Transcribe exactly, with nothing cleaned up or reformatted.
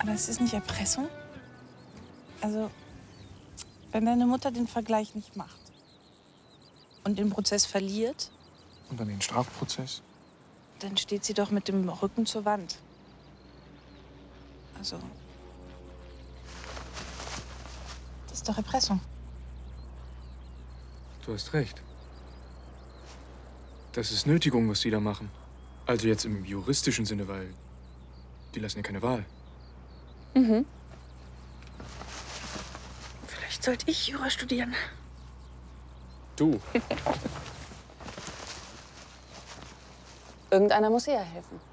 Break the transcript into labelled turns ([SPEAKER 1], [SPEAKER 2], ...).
[SPEAKER 1] Aber es ist nicht Erpressung? Also, wenn deine Mutter den Vergleich nicht macht und den Prozess verliert,
[SPEAKER 2] Und dann den Strafprozess?
[SPEAKER 1] dann steht sie doch mit dem Rücken zur Wand. Also, das ist doch Erpressung.
[SPEAKER 2] Du hast recht. Das ist Nötigung, was die da machen. Also jetzt im juristischen Sinne, weil die lassen ja keine Wahl.
[SPEAKER 1] Mhm. Vielleicht sollte ich Jura studieren.
[SPEAKER 2] Du.
[SPEAKER 3] Irgendeiner muss ihr ja helfen.